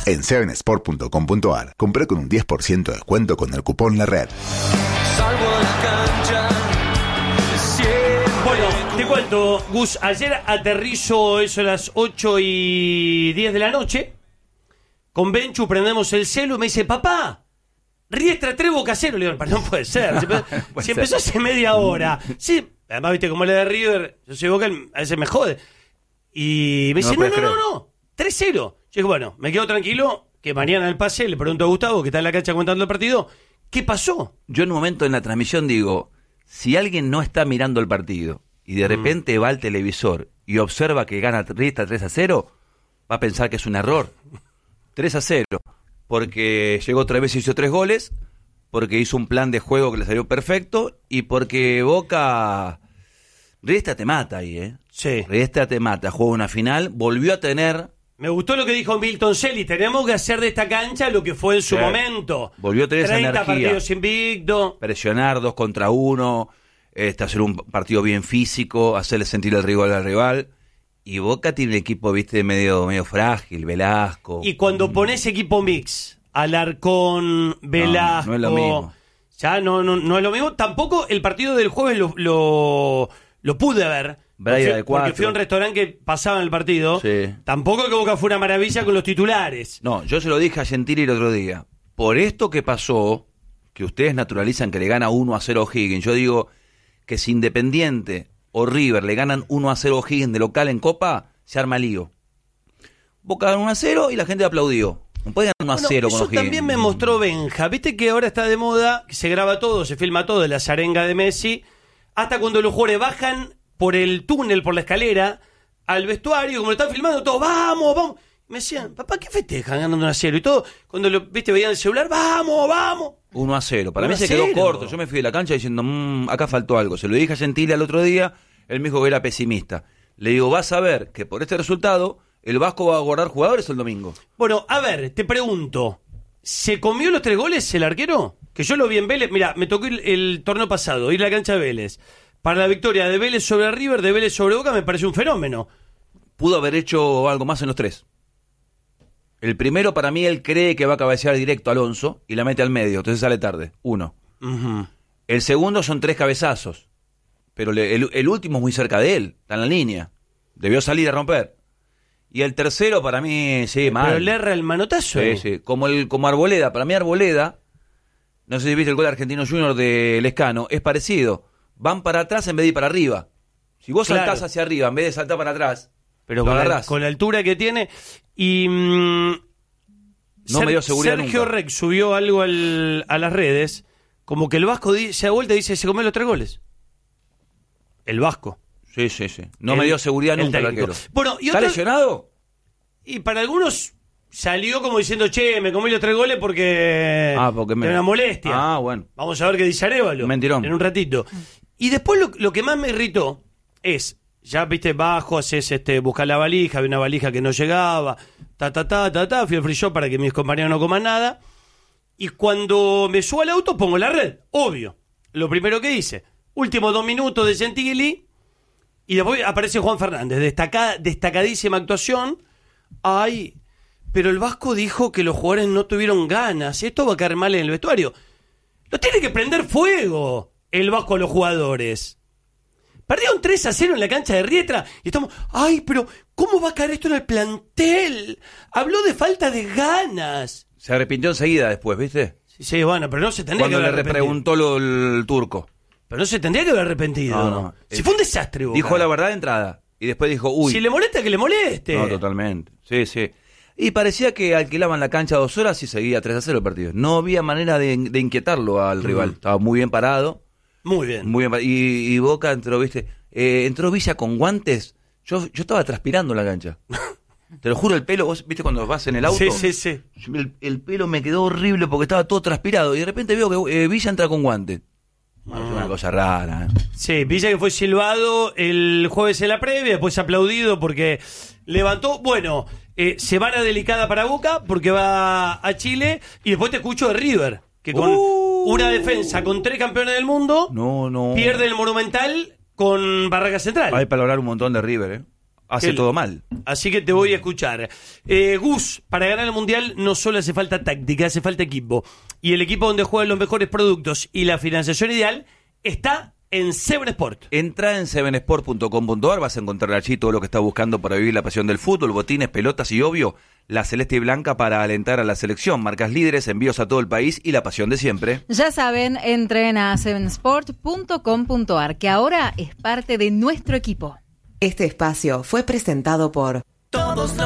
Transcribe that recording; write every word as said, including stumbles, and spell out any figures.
En seven sport punto com punto a r, comprá con un diez por ciento de descuento con el cupón La Red. Salgo a la cancha. Bueno, te cuento, Gus, ayer aterrizo eso a las ocho y diez de la noche. Con Benchu prendemos el celu y me dice, papá, Riestra tres, Boca cero. Le digo, no puede ser. Si, puede si ser. empezó hace media hora. Sí, además, viste, como le de River, yo soy Boca, a veces me jode. Y me dice, No no, lo no, puedes no, no, tres cero. Yo digo, bueno, me quedo tranquilo, que mañana al pase le pregunto a Gustavo, que está en la cancha comentando el partido, ¿qué pasó? Yo en un momento en la transmisión digo, si alguien no está mirando el partido y de repente va al televisor y observa que gana Riestra tres a cero, va a pensar que es un error. tres a cero, porque llegó otra vez y hizo tres goles, porque hizo un plan de juego que le salió perfecto y porque Boca... Riestra te mata ahí, ¿eh? Sí. Riestra te mata, juega una final, volvió a tener... Me gustó lo que dijo Milton Selly, tenemos que hacer de esta cancha lo que fue en su Sí. momento. Volvió a tener esa treinta energía. partidos invicto. Presionar dos contra uno, este, hacer un partido bien físico, hacerle sentir el rival al rival. Y Boca tiene un equipo, viste, medio, medio frágil, Velasco. Y cuando pones equipo mix, Alarcón, Velasco... no es lo mismo. Ya no, no, no es lo mismo. Tampoco el partido del jueves lo, lo, lo pude ver. Braida Porque- de cuatro. Porque fui a un restaurante que pasaba en el partido. Sí. Tampoco que Boca fue una maravilla con los titulares. No, yo se lo dije a Gentili el otro día. Por esto que pasó, que ustedes naturalizan que le gana uno a cero a O'Higgins, yo digo que si Independiente o River le ganan uno a cero a O'Higgins de local en Copa, se arma lío. Boca gana uno a cero y la gente aplaudió. No puede ganar uno a Bueno, cero con eso O'Higgins. también me mostró Benja. Viste que ahora está de moda, que se graba todo, se filma todo de la zarenga de Messi, hasta cuando los jugadores bajan por el túnel, por la escalera, al vestuario, como lo están filmando, todos, vamos, vamos. Me decían, papá, ¿qué festejan ganando uno a cero? Y todo, cuando lo viste, veían el celular, vamos, vamos. uno a cero. Para uno mí a se quedó cero. corto. Yo me fui de la cancha diciendo, mmm, acá faltó algo. Se lo dije a Gentile al otro día, él me dijo que era pesimista. Le digo, vas a ver que por este resultado, el Vasco va a guardar jugadores el domingo. Bueno, a ver, te pregunto, ¿se comió los tres goles el arquero? Que yo lo vi en Vélez, mira, me tocó el, el torneo pasado, ir a la cancha de Vélez. Para la victoria de Vélez sobre River, de Vélez sobre Boca, me parece un fenómeno. Pudo haber hecho algo más en los tres. El primero, para mí, él cree que va a cabecear directo a Alonso y la mete al medio, entonces sale tarde. Uno. Uh-huh. El segundo son tres cabezazos. Pero le- el, el último es muy cerca de él, está en la línea. Debió salir a romper. Y el tercero, para mí, sí, mal. Pero le erra el manotazo. Sí, sí. Como, el, como Arboleda. Para mí, Arboleda, no sé si viste el gol de Argentino Junior de Lescano, es parecido. Van para atrás en vez de ir para arriba. Si vos Claro. saltás hacia arriba en vez de saltar para atrás, Pero lo con la, agarrás. con la altura que tiene. Y. mm, No me dio seguridad Sergio nunca. Rex subió algo al- a las redes. Como que el Vasco di- se da vuelta y dice: se comió los tres goles. El Vasco. Sí, sí, sí. No El- me dio seguridad el nunca el técnico. arquero. Bueno, y ¿Está otra- lesionado? Y para algunos salió como diciendo: che, me comí los tres goles porque. Ah, porque me- era una molestia. Ah, bueno. Vamos a ver qué dice Arévalo. Mentirón. En un ratito. Y después lo, lo que más me irritó es, ya viste, bajo, haces este, buscar la valija, había una valija que no llegaba, ta, ta, ta, ta, ta, fui al free shop para que mis compañeros no coman nada. Y cuando me subo al auto pongo la red, obvio. Lo primero que hice, últimos dos minutos de Gentilly, y después aparece Juan Fernández, destaca, destacadísima actuación. Ay, pero el Vasco dijo que los jugadores no tuvieron ganas, esto va a caer mal en el vestuario. Lo tiene que prender fuego el Vasco a los jugadores. Perdieron tres a cero en la cancha de Riestra y estamos, ay, pero ¿cómo va a caer esto en el plantel? Habló de falta de ganas. Se arrepintió enseguida después, ¿viste? Sí, sí, bueno, pero no se tendría Cuando que le haber arrepentido. repreguntó lo el turco. Pero no se tendría que haber arrepentido. No, no. Si fue un desastre, Boca. Dijo la verdad de entrada. Y después dijo, uy. Si le molesta, que le moleste. No, totalmente. Sí, sí. Y parecía que alquilaban la cancha dos horas y seguía tres a cero el partido. No había manera de, de inquietarlo al rival. Estaba muy bien parado. Muy bien. Muy bien parado. Y, y Boca entró, ¿viste? Eh, entró Villa con guantes. Yo, yo estaba transpirando en la cancha. Te lo juro, el pelo, vos viste cuando vas en el auto. Sí, sí, sí. El, el pelo me quedó horrible porque estaba todo transpirado. Y de repente veo que eh, Villa entra con guantes. Bueno, es una cosa rara. ¿eh? Sí, Villa que fue silbado el jueves en la previa, después aplaudido porque levantó. Bueno, eh, semana delicada para Boca porque va a Chile y después te escucho de River, que con Uh. una defensa con tres campeones del mundo No, no. pierde el Monumental con Barraca Central. Hay para hablar un montón de River, ¿eh? hace El- todo mal. Así que te voy a escuchar. Eh, Gus, para ganar el Mundial no solo hace falta táctica, hace falta equipo. Y el equipo donde juegan los mejores productos y la financiación ideal está en Seven Sport. Entra en seven sport punto com punto a r, vas a encontrar allí todo lo que estás buscando para vivir la pasión del fútbol, botines, pelotas y, obvio, la celeste y blanca para alentar a la selección. Marcas líderes, envíos a todo el país y la pasión de siempre. Ya saben, entren a seven sport punto com punto a r, que ahora es parte de nuestro equipo. Este espacio fue presentado por Todos